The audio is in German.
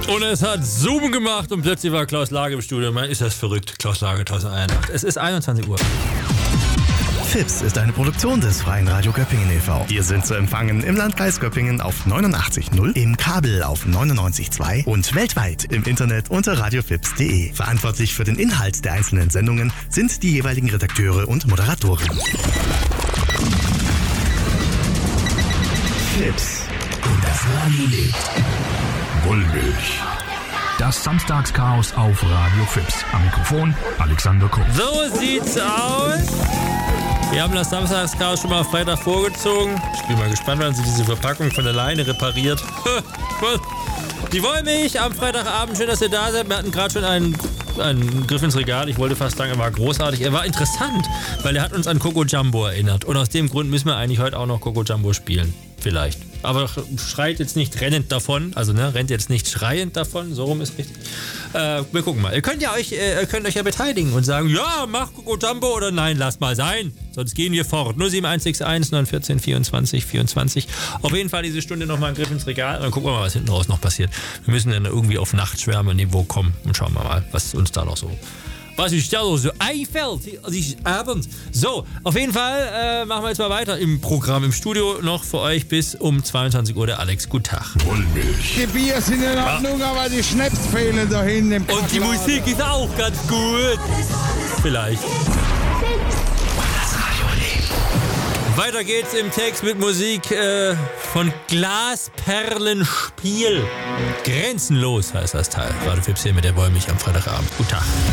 Und es hat Zoom gemacht und plötzlich war Klaus Lage im Studio. Man, ist das verrückt, Klaus Lage 1001. Es ist 21 Uhr. FIPS ist eine Produktion des Freien Radio Göppingen e.V. Wir sind zu empfangen im Landkreis Göppingen auf 89.0, im Kabel auf 99.2 und weltweit im Internet unter radiofips.de. Verantwortlich für den Inhalt der einzelnen Sendungen sind die jeweiligen Redakteure und Moderatoren. FIPS. Und das Radio lebt. Wollmilch. Das Samstagschaos auf Radio Fips. Am Mikrofon Alexander Kurz. So sieht's aus. Wir haben das Samstagschaos schon mal auf Freitag vorgezogen. Ich bin mal gespannt, wann sie diese Verpackung von alleine repariert. Die Wollmilch am Freitagabend. Schön, dass ihr da seid. Wir hatten gerade schon einen Griff ins Regal. Ich wollte fast sagen, er war großartig. Er war interessant, weil er hat uns an Coco Jumbo erinnert. Und aus dem Grund müssen wir eigentlich heute auch noch Coco Jumbo spielen. Vielleicht. Aber schreit jetzt nicht rennend davon. Also, rennt jetzt nicht schreiend davon. So rum ist richtig. Wir gucken mal. Ihr könnt euch ja beteiligen und sagen, ja, mach Coco Jumbo oder nein, lasst mal sein. Sonst gehen wir fort. 07161 914 24 24. Auf jeden Fall diese Stunde nochmal einen Griff ins Regal. Und dann gucken wir mal, was hinten raus noch passiert. Wir müssen dann irgendwie auf Nachtschwärme-Niveau kommen. Und schauen wir mal, was uns da noch so... Was sich da so einfällt, diesen Abend. So, auf jeden Fall machen wir jetzt mal weiter im Programm. Im Studio noch für euch bis um 22 Uhr der Alex. Guten Tag. Wollmilch. Die Bier sind in Ordnung, aber die Schnaps fehlen da hinten im Und die Musik ist auch ganz gut. Vielleicht. Weiter geht's im Text mit Musik von Glasperlenspiel. Grenzenlos heißt das Teil. Radio Fips hier mit der Wollmilch am Freitagabend. Guten Tag.